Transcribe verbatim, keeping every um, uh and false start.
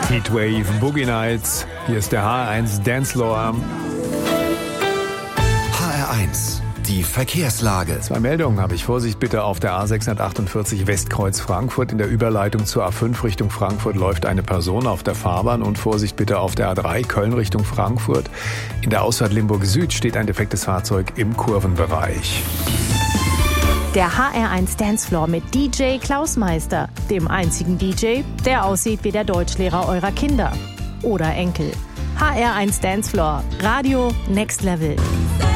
Heatwave, Boogie Nights. Hier ist der H R eins Dancefloor. H R eins, die Verkehrslage. Zwei Meldungen habe ich. Vorsicht bitte auf der A sechshundertachtundvierzig Westkreuz Frankfurt. In der Überleitung zur A fünf Richtung Frankfurt läuft eine Person auf der Fahrbahn. Und Vorsicht bitte auf der A drei Köln Richtung Frankfurt. In der Ausfahrt Limburg Süd steht ein defektes Fahrzeug im Kurvenbereich. Der H R eins Dancefloor mit D J Klaus Meister, dem einzigen D J, der aussieht wie der Deutschlehrer eurer Kinder oder Enkel. H R eins Dancefloor, Radio Next Level.